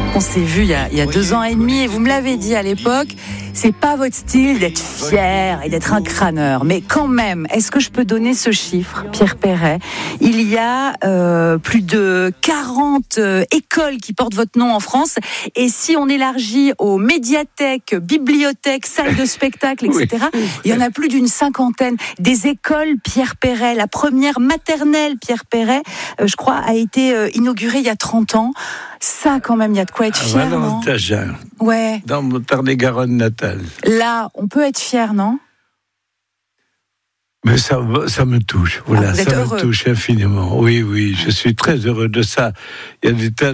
On s'est vu il y a 2 ans et demi et vous me l'avez dit à l'époque, c'est pas votre style d'être fier et d'être un crâneur. Mais quand même, est-ce que je peux donner ce chiffre, Pierre Perret ? Il y a plus de 40 écoles qui portent votre nom en France. Et si on élargit aux médiathèques, bibliothèques, salles de spectacle, etc., il y en a plus d'une 50aine. Des écoles Pierre Perret. La première maternelle Pierre Perret, je crois, a été inaugurée il y a 30 ans. Ça, quand même, il y a de quoi être fier, non ? Ouais. Dans mon Tarn-et-Garonne natal. Là, on peut être fier, non ? Mais ça me touche. Voilà, ça me touche infiniment. Oui, je suis très heureux de ça. Il y a des tas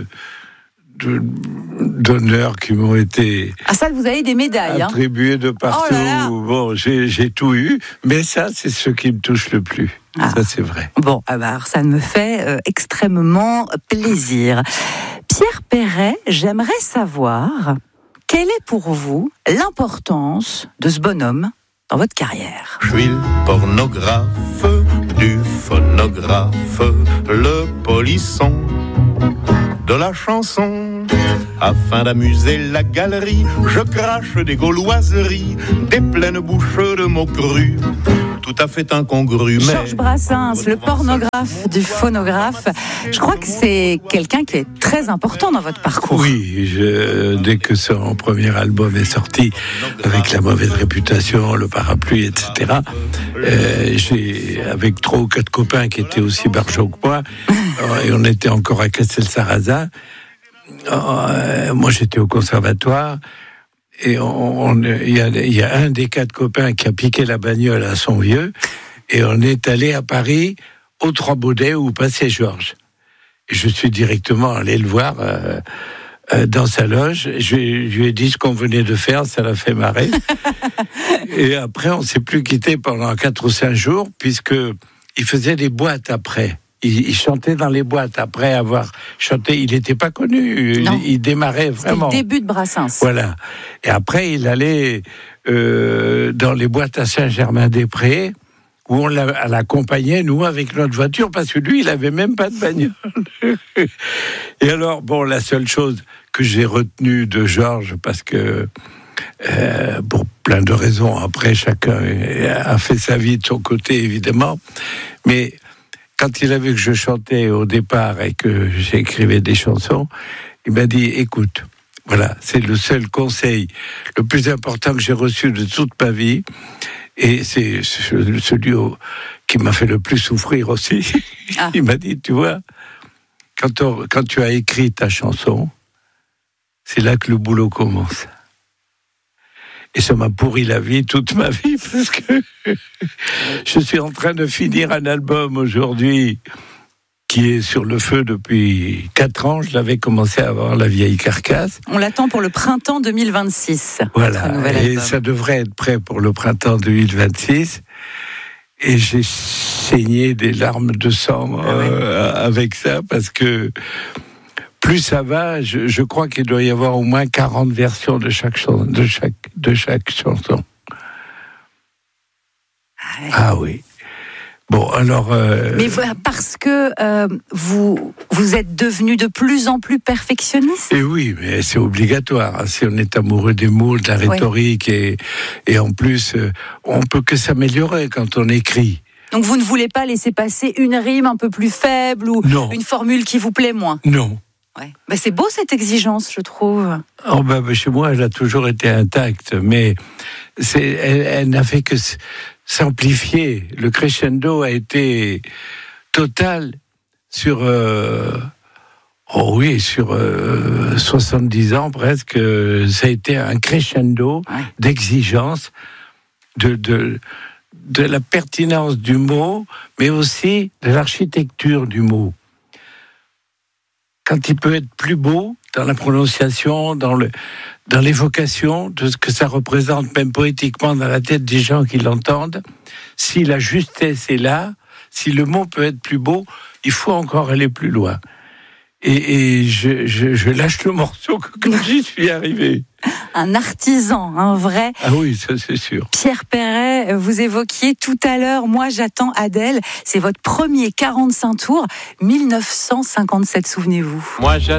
d'honneurs qui m'ont été ça, vous avez des médailles attribués de partout. Oh là là. Bon, j'ai tout eu, mais ça, c'est ce qui me touche le plus. Ça, c'est vrai. Bon, alors ça me fait extrêmement plaisir. Pierre Perret, j'aimerais savoir quelle est pour vous l'importance de ce bonhomme dans votre carrière. Je suis le pornographe du phonographe, le polisson de la chanson. Afin d'amuser la galerie, je crache des gauloiseries, des pleines bouches de mots crus, tout à fait incongrus. Georges Brassens, le pornographe du phonographe. Je crois que c'est quelqu'un qui est très important dans votre parcours. Oui, dès que son premier album est sorti, avec La mauvaise réputation, Le parapluie, etc., j'ai, avec 3 ou 4 copains qui étaient aussi barjots que moi, et on était encore à Castel-Sarrazin, moi j'étais au conservatoire, et il y a un des 4 copains qui a piqué la bagnole à son vieux, et on est allé à Paris aux Trois Baudets où passait Georges. Et je suis directement allé le voir dans sa loge. Je lui ai dit ce qu'on venait de faire, ça l'a fait marrer. Et après, on ne s'est plus quitté pendant 4 ou 5 jours, puisque il faisait des boîtes après. Il chantait dans les boîtes après avoir chanté. Il n'était pas connu. Il démarrait vraiment. C'était le début de Brassens. Voilà. Et après, il allait dans les boîtes à Saint-Germain-des-Prés, où on l'accompagnait, nous, avec notre voiture, parce que lui, il n'avait même pas de bagnole. Et alors, bon, la seule chose que j'ai retenue de Georges, parce que pour plein de raisons, après, chacun a fait sa vie de son côté, évidemment, mais quand il a vu que je chantais au départ et que j'écrivais des chansons, il m'a dit, écoute, voilà, c'est le seul conseil le plus important que j'ai reçu de toute ma vie, et c'est celui qui m'a fait le plus souffrir aussi. Il m'a dit, tu vois, quand tu as écrit ta chanson, c'est là que le boulot commence. Et ça m'a pourri la vie, toute ma vie, parce que je suis en train de finir un album aujourd'hui qui est sur le feu depuis 4 ans. Je l'avais commencé à avoir, La vieille carcasse. On l'attend pour le printemps 2026. Voilà, et ça devrait être prêt pour le printemps 2026. Et j'ai saigné des larmes de sang avec ça, parce que plus ça va, je crois qu'il doit y avoir au moins 40 versions de chaque chanson. Ah oui. Bon, alors... Mais parce que vous êtes devenu de plus en plus perfectionniste. Et oui, mais c'est obligatoire. Si on est amoureux des mots, de la rhétorique, et en plus, on peut que s'améliorer quand on écrit. Donc vous ne voulez pas laisser passer une rime un peu plus faible ou une formule qui vous plaît moins ? Non. Ouais. Ben c'est beau cette exigence, je trouve. Chez moi, elle a toujours été intacte, mais elle n'a fait que s'amplifier. Le crescendo a été total sur 70 ans presque. Ça a été un crescendo d'exigence, de la pertinence du mot, mais aussi de l'architecture du mot. Quand il peut être plus beau dans la prononciation, dans l'évocation de ce que ça représente, même poétiquement dans la tête des gens qui l'entendent, si la justesse est là, si le mot peut être plus beau, il faut encore aller plus loin. Et je lâche le morceau quand j'y suis arrivé. Un artisan, un vrai. Ah oui, ça c'est sûr. Pierre Perret, vous évoquiez tout à l'heure, Moi j'attends Adèle. C'est votre premier 45 tours, 1957, souvenez-vous. Moi